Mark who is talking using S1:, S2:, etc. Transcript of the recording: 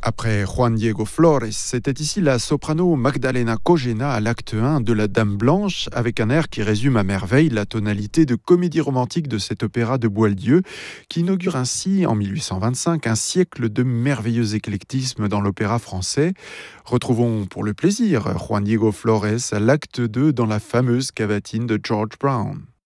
S1: Après Juan Diego Flores, c'était ici la soprano Magdalena Kojena à l'acte 1 de La Dame Blanche, avec un air qui résume à merveille la tonalité de comédie romantique de cet opéra de Boieldieu, qui inaugure ainsi, en 1825, un siècle de merveilleux éclectisme dans l'opéra français. Retrouvons pour le plaisir Juan Diego Flores à l'acte 2 dans la fameuse cavatine de George Brown.